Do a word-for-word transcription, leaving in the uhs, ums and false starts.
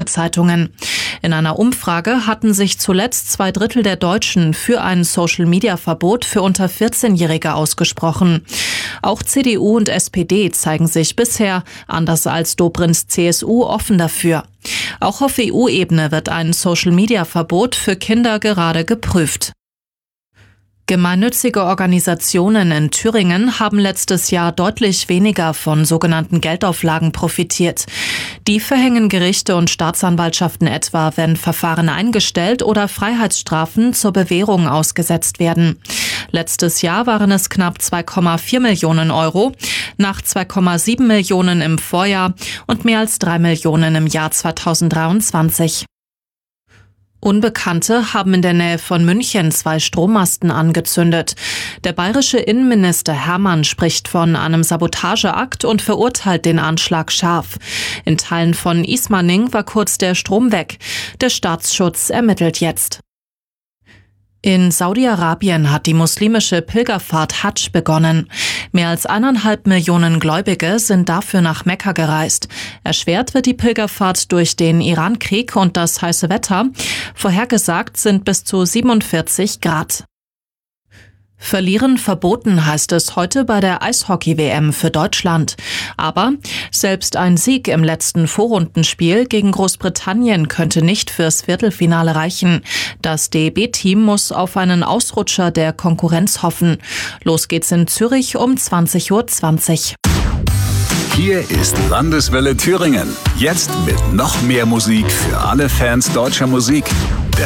Zeitungen. In einer Umfrage hatten sich zuletzt zwei Drittel der Deutschen für ein Social-Media-Verbot für unter vierzehnjährige ausgesprochen. Auch C D U und S P D zeigen sich bisher, anders als Dobrins C S U, offen dafür. Auch auf E U-Ebene wird ein Social-Media-Verbot für Kinder gerade geprüft. Gemeinnützige Organisationen in Thüringen haben letztes Jahr deutlich weniger von sogenannten Geldauflagen profitiert. Die verhängen Gerichte und Staatsanwaltschaften etwa, wenn Verfahren eingestellt oder Freiheitsstrafen zur Bewährung ausgesetzt werden. Letztes Jahr waren es knapp zwei Komma vier Millionen Euro, nach zwei Komma sieben Millionen im Vorjahr und mehr als drei Millionen im Jahr zweitausenddreiundzwanzig. Unbekannte haben in der Nähe von München zwei Strommasten angezündet. Der bayerische Innenminister Hermann spricht von einem Sabotageakt und verurteilt den Anschlag scharf. In Teilen von Ismaning war kurz der Strom weg. Der Staatsschutz ermittelt jetzt. In Saudi-Arabien hat die muslimische Pilgerfahrt Hadsch begonnen. Mehr als eineinhalb Millionen Gläubige sind dafür nach Mekka gereist. Erschwert wird die Pilgerfahrt durch den Iran-Krieg und das heiße Wetter. Vorhergesagt sind bis zu siebenundvierzig Grad. Verlieren verboten, heißt es heute bei der Eishockey-W M für Deutschland. Aber selbst ein Sieg im letzten Vorrundenspiel gegen Großbritannien könnte nicht fürs Viertelfinale reichen. Das D E B-Team muss auf einen Ausrutscher der Konkurrenz hoffen. Los geht's in Zürich um zwanzig Uhr zwanzig. Hier ist Landeswelle Thüringen. Jetzt mit noch mehr Musik für alle Fans deutscher Musik. Der